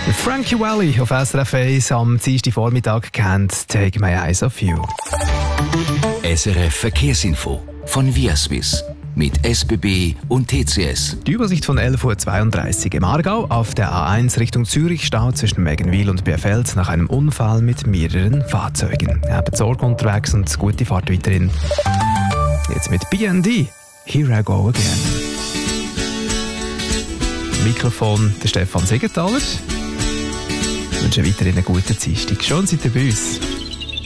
Frankie Valli auf SRF 1 am Dienstag Vormittag kennt «Take My Eyes Off You». SRF Verkehrsinfo von Viaswiss mit SBB und TCS. Die Übersicht von 11.32 Uhr im Aargau auf der A1 Richtung Zürich Stau zwischen Mägenwil und Bierfeld nach einem Unfall mit mehreren Fahrzeugen. Habt Sorge unterwegs und gute Fahrt weiterhin. Jetzt mit BND. Here I Go Again. Mikrofon der Stefan Segenthaler. Ich wünsche weiterhin einen guten Dienstag. Schön seid ihr bei uns.